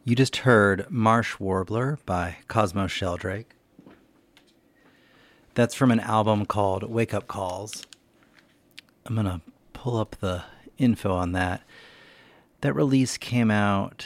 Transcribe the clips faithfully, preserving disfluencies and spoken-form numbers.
You just heard Marsh Warbler by Cosmo Sheldrake. That's from an album called Wake Up Calls. I'm going to pull up the info on that. That release came out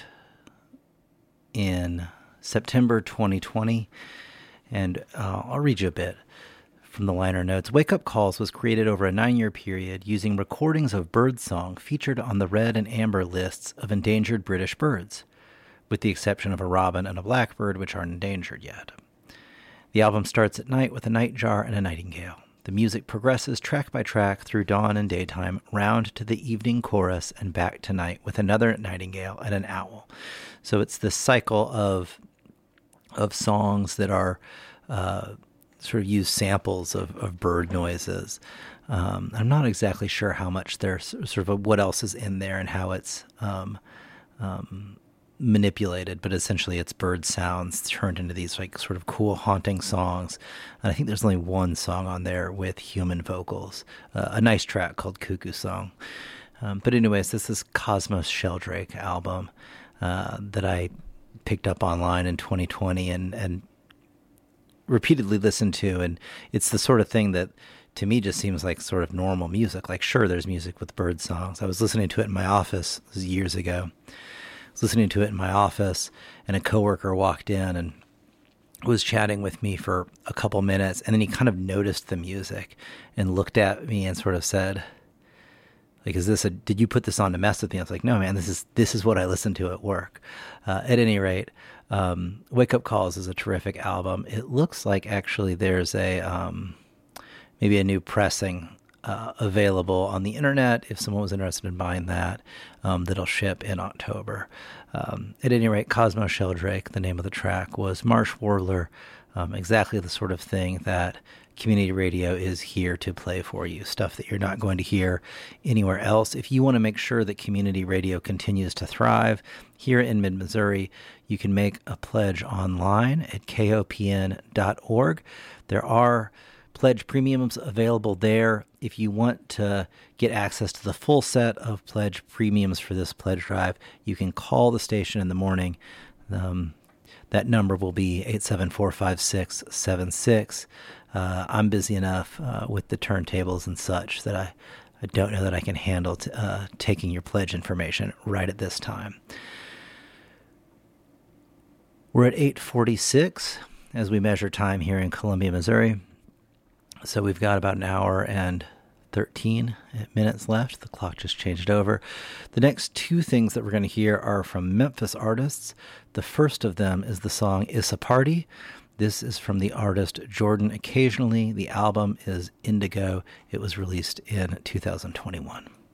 in September twenty twenty, and uh, I'll read you a bit from the liner notes. Wake Up Calls was created over a nine-year period using recordings of birdsong featured on the red and amber lists of endangered British birds, with the exception of a robin and a blackbird, which aren't endangered yet. The album starts at night with a nightjar and a nightingale. The music progresses track by track through dawn and daytime, round to the evening chorus, and back to night with another nightingale and an owl. So it's this cycle of of songs that are uh, sort of use samples of, of bird noises. Um, I'm not exactly sure how much there's sort of a, what else is in there and how it's um, um, manipulated, but essentially it's bird sounds turned into these like sort of cool haunting songs. And I think there's only one song on there with human vocals, uh, a nice track called Cuckoo Song. Um, but anyways, this is Cosmo Sheldrake album uh, that I picked up online in twenty twenty and, and repeatedly listened to. And it's the sort of thing that to me just seems like sort of normal music. Like, sure, there's music with bird songs. I was listening to it in my office this was years ago. listening to it in my office, and a coworker walked in and was chatting with me for a couple minutes, and then he kind of noticed the music and looked at me and sort of said, like, is this a, did you put this on to mess with me? I was like, no, man, this is, this is what I listen to at work. Uh, at any rate, um, Wake Up Calls is a terrific album. It looks like actually there's a, um, maybe a new pressing Uh, available on the internet if someone was interested in buying that, um, that'll ship in October. Um, at any rate, Cosmo Sheldrake, the name of the track, was Marsh Warbler, um, exactly the sort of thing that community radio is here to play for you, stuff that you're not going to hear anywhere else. If you want to make sure that community radio continues to thrive here in mid-Missouri, you can make a pledge online at K O P N dot org. There are pledge premiums available there. If you want to get access to the full set of pledge premiums for this pledge drive, you can call the station in the morning. Um, that number will be eight seven four, five six seven six. Uh, I'm busy enough uh, with the turntables and such that I, I don't know that I can handle t- uh, taking your pledge information right at this time. We're at eight forty-six as we measure time here in Columbia, Missouri. So we've got about an hour and thirteen minutes left. The clock just changed over. The next two things that we're going to hear are from Memphis artists. The first of them is the song It's a Party. This is from the artist Jordan Occasionally. The album is Indigo. It was released in two thousand twenty-one.